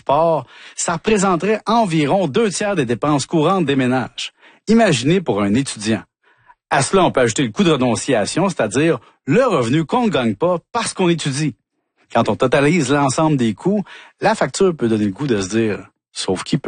transport, ça représenterait environ 2/3 des dépenses courantes des ménages. Imaginez pour un étudiant. À cela, on peut ajouter le coût de renonciation, c'est-à-dire le revenu qu'on ne gagne pas parce qu'on étudie. Quand on totalise l'ensemble des coûts, la facture peut donner le goût de se dire « sauf qui peut ».